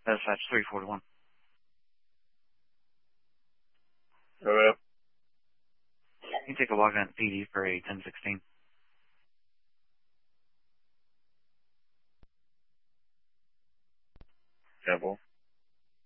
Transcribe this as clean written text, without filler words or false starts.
Dispatch 341. Hello. You can take a walk on PD for a 1016. Temple.